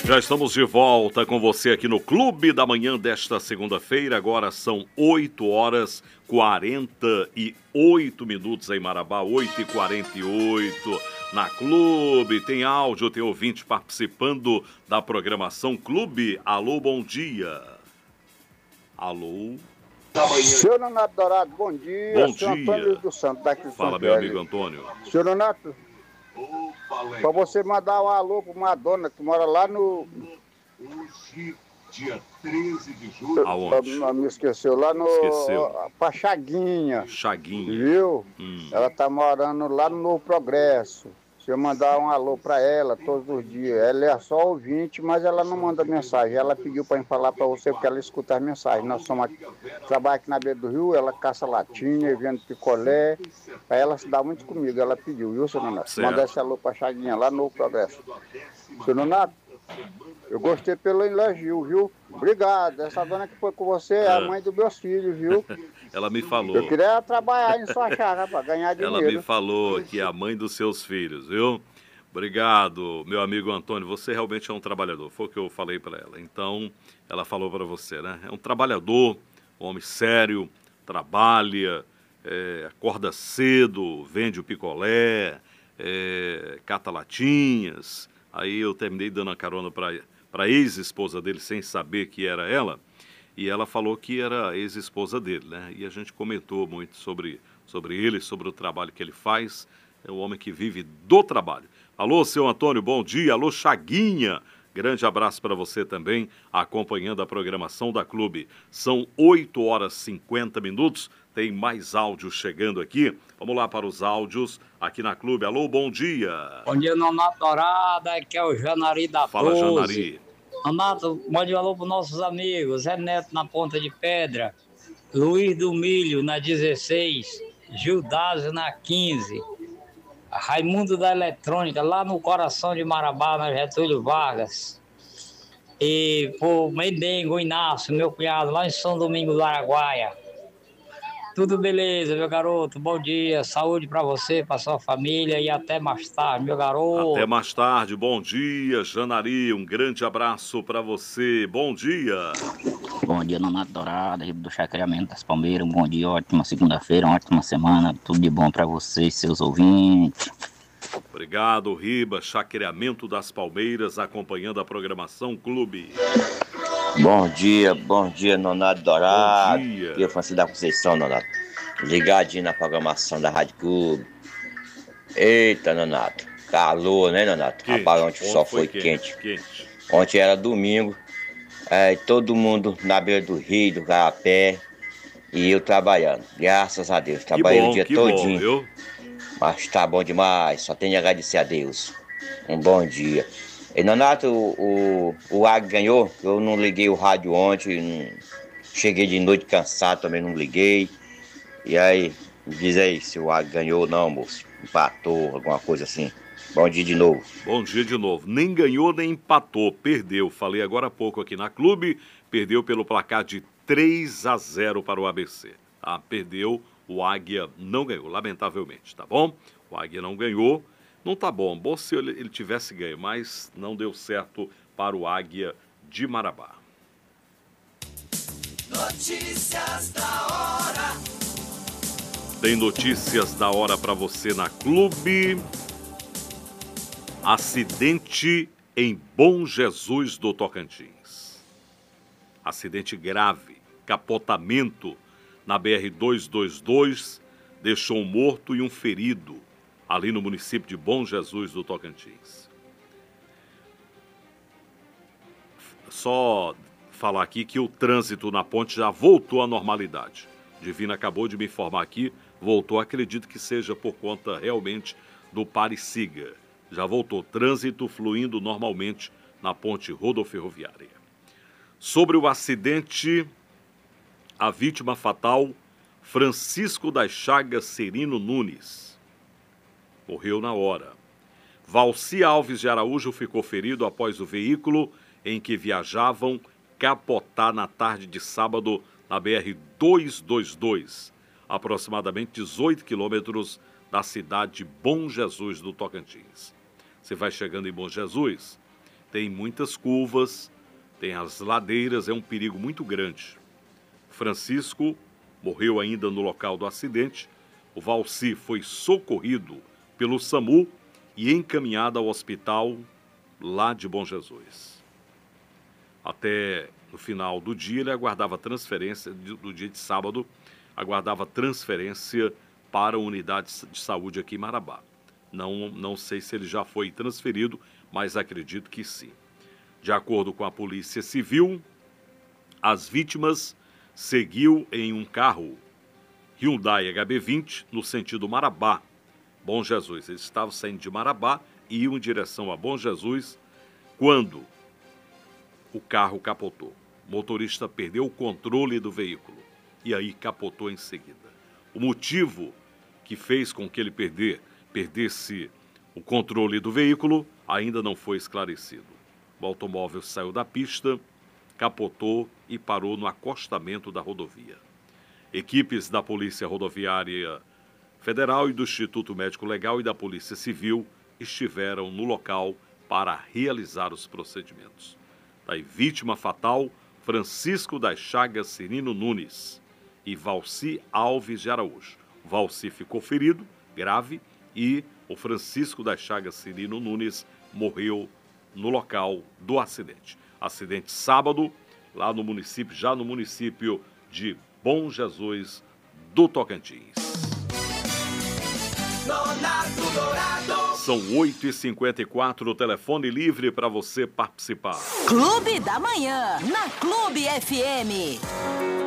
Já estamos de volta com você aqui no Clube da Manhã desta segunda-feira. Agora são 8h48 em Marabá, 8h48 na Clube. Tem áudio, tem ouvinte participando da programação Clube. Alô, bom dia. Alô. Senhor Nonato Dourado, bom dia. Bom Senhor dia. Antônio dos Santos, daqui do Fala, São meu Félix. amigo Antônio. Senhor Nonato, para você mandar um alô para uma dona que mora lá no... Hoje, dia 13 de julho. Aonde? Me esqueceu, lá no... Esqueceu. Pra Chaguinha. Chaguinha. Viu? Ela tá morando lá no Novo Progresso. Se eu mandar um alô para ela todos os dias, ela é só ouvinte, mas ela não manda mensagem. Ela pediu para falar para você porque ela escuta as mensagens. Nós somos aqui, trabalha aqui na beira do rio, ela caça latinha, vende picolé. Para ela se dá muito comigo, ela pediu, viu, senhor Nonato? Manda esse alô para Chaguinha lá no Novo Progresso. Senhor Nonato, eu gostei pelo elogio, viu? Obrigado. Essa dona que foi com você é a mãe dos meus filhos, viu? Ela me falou. Eu queria trabalhar em sua chácara para ganhar dinheiro. Ela me falou que é a mãe dos seus filhos, viu? Obrigado, meu amigo Antônio. Você realmente é um trabalhador. Foi o que eu falei para ela. Então, ela falou para você, né? É um trabalhador, um homem sério, trabalha, acorda cedo, vende o picolé, cata latinhas. Aí eu terminei dando a carona para a ex-esposa dele, sem saber que era ela. E ela falou que era a ex-esposa dele, né? E a gente comentou muito sobre ele, sobre o trabalho que ele faz. É um homem que vive do trabalho. Alô, seu Antônio, bom dia. Alô, Chaguinha. Grande abraço para você também, acompanhando a programação da Clube. São 8h50. Tem mais áudios chegando aqui. Vamos lá para os áudios aqui na Clube. Alô, bom dia. Bom dia, Nonato Dourado. Aqui é o Janari da Fala, 12. Janari. Nonato, mande um alô para nossos amigos. Zé Neto na Ponta de Pedra, Luiz do Milho na 16, Gildásio na 15, Raimundo da Eletrônica lá no coração de Marabá, na Getúlio Vargas. E por Mendengo Inácio, meu cunhado, lá em São Domingos do Araguaia. Tudo beleza, meu garoto? Bom dia, saúde para você, para sua família e até mais tarde, meu garoto. Até mais tarde, bom dia, Janari, um grande abraço para você, bom dia. Bom dia, Nonato Dourado, do Chacreamento das Palmeiras, bom dia, ótima segunda-feira, ótima semana, tudo de bom para vocês, seus ouvintes. Obrigado, Riba, Chacreamento das Palmeiras, acompanhando a programação Clube. Bom dia, Nonato Dourado. Bom dia. E eu, Francisco da Conceição, Nonato. Ligadinho na programação da Rádio Clube. Eita, Nonato. Calor, né, Nonato? Rapaz, ontem o sol foi quente. Ontem era domingo. Todo mundo na beira do rio, do Garapé. E eu trabalhando. Graças a Deus. Trabalhei o dia todinho. Bom, viu? Mas tá bom demais. Só tenho a agradecer a Deus. Um bom dia. E, Nonato, o Águia ganhou. Eu não liguei o rádio ontem. Cheguei de noite cansado, também não liguei. E aí, me diz aí se o Águia ganhou ou não, moço. Empatou, alguma coisa assim. Bom dia de novo. Bom dia de novo. Nem ganhou, nem empatou. Perdeu. Falei agora há pouco aqui na Clube. Perdeu pelo placar de 3-0 para o ABC. Ah, perdeu. O Águia não ganhou, lamentavelmente, tá bom? O Águia não ganhou. Não tá bom. Bom se ele tivesse ganho, mas não deu certo para o Águia de Marabá. Notícias da hora. Tem notícias da hora para você na Clube. Acidente em Bom Jesus do Tocantins. Acidente grave, capotamento na BR-222, deixou um morto e um ferido ali no município de Bom Jesus do Tocantins. Só falar aqui que o trânsito na ponte já voltou à normalidade. Divina acabou de me informar aqui, voltou, acredito que seja por conta realmente do pare e siga. Já voltou, trânsito fluindo normalmente na ponte rodoferroviária. Sobre o acidente, a vítima fatal, Francisco das Chagas Serino Nunes, morreu na hora. Valci Alves de Araújo ficou ferido após o veículo em que viajavam capotar na tarde de sábado na BR-222, aproximadamente 18 quilômetros da cidade de Bom Jesus do Tocantins. Você vai chegando em Bom Jesus, tem muitas curvas, tem as ladeiras, é um perigo muito grande. Francisco morreu ainda no local do acidente. O Valci foi socorrido pelo SAMU e encaminhado ao hospital lá de Bom Jesus. Até no final do dia, ele aguardava transferência, do dia de sábado, aguardava transferência para a unidade de saúde aqui em Marabá. Não sei se ele já foi transferido, mas acredito que sim. De acordo com a Polícia Civil, as vítimas seguiu em um carro Hyundai HB20 no sentido Marabá, Bom Jesus. Eles estavam saindo de Marabá e iam em direção a Bom Jesus quando o carro capotou. O motorista perdeu o controle do veículo e aí capotou em seguida. O motivo que fez com que ele perdesse o controle do veículo ainda não foi esclarecido. O automóvel saiu da pista, capotou e parou no acostamento da rodovia. Equipes da Polícia Rodoviária Federal e do Instituto Médico Legal e da Polícia Civil estiveram no local para realizar os procedimentos. Daí, vítima fatal, Francisco das Chagas Cirino Nunes e Valci Alves de Araújo. Valci ficou ferido, grave, e o Francisco das Chagas Cirino Nunes morreu no local do acidente. Acidente sábado, lá no município, já no município de Bom Jesus do Tocantins. São 8h54, o telefone livre para você participar. Clube da Manhã, na Clube FM.